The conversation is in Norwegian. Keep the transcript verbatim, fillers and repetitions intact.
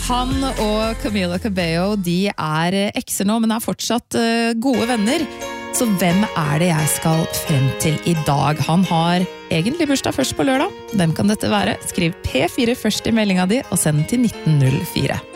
Han og Camila Cabello, de er ekser nå, men er fortsatt gode venner. Så hvem er det jeg skal frem til i dag? Han har egentlig bursdag først på lørdag. Hvem kan dette være? Skriv P fire først i meldinga di og send den til nitten null fire.